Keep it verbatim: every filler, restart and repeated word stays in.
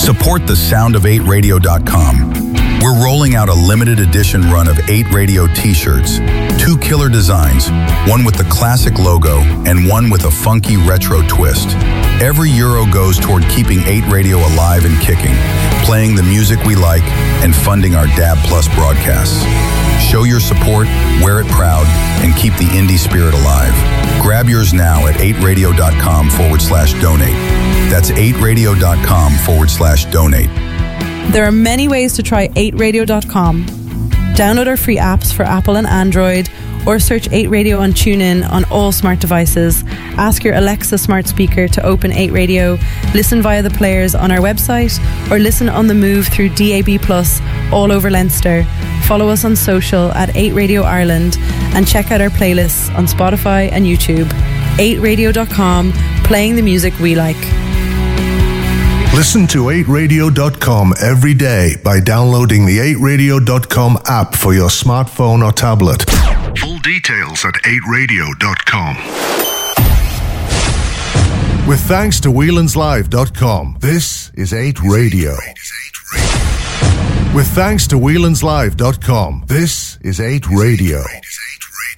Support the sound of eight radio dot com. We're rolling out a limited edition run of eight Radio t-shirts, two killer designs, one with the classic logo and one with a funky retro twist. Every euro goes toward keeping eight Radio alive and kicking, playing the music we like, and funding our D A B Plus broadcasts. Show your support, wear it proud, and keep the indie spirit alive. Grab yours now at eight radio dot com forward slash donate. That's eight radio dot com forward slash donate. There are many ways to try eight radio dot com. Download our free apps for Apple and Android, or search eight Radio on TuneIn on all smart devices. Ask your Alexa smart speaker to open eight Radio, listen via the players on our website, or listen on the move through D A B Plus all over Leinster. Follow us on social at eight Radio Ireland, and check out our playlists on Spotify and YouTube. eight radio dot com, playing the music we like. Listen to eight radio dot com every day by downloading the eight radio dot com app for your smartphone or tablet. Full details at eight radio dot com. With thanks to whelan's live dot com, this is eight Radio. With thanks to whelan's live dot com, this is eight Radio.